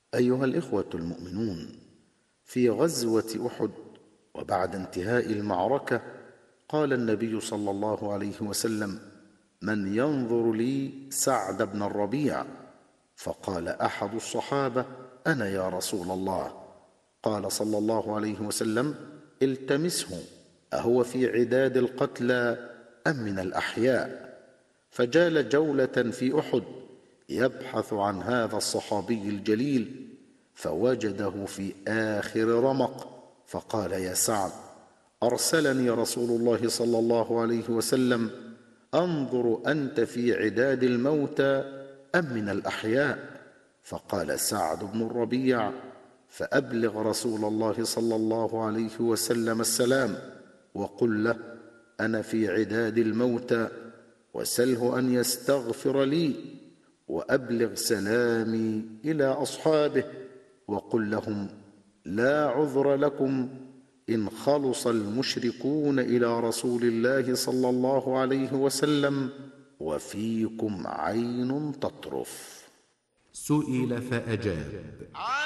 أيها الإخوة المؤمنون، في غزوة أحد وبعد انتهاء المعركة قال النبي صلى الله عليه وسلم: من ينظر لي سعد بن الربيع؟ فقال أحد الصحابة: أنا يا رسول الله. قال صلى الله عليه وسلم: التمسه، أهو في عداد القتلى أم من الأحياء؟ فجال جولة في أحد يبحث عن هذا الصحابي الجليل، فوجده في آخر رمق، فقال: يا سعد، أرسلني رسول الله صلى الله عليه وسلم أنظر أنت في عداد الموتى أم من الأحياء؟ فقال سعد بن الربيع: فأبلغ رسول الله صلى الله عليه وسلم السلام، وقل له: أنا في عداد الموتى، وسله أن يستغفر لي، وأبلغ سلامي إلى أصحابه، وقل لهم: لا عذر لكم إن خلص المشركون إلى رسول الله صلى الله عليه وسلم وفيكم عين تطرف. سئل فأجاب: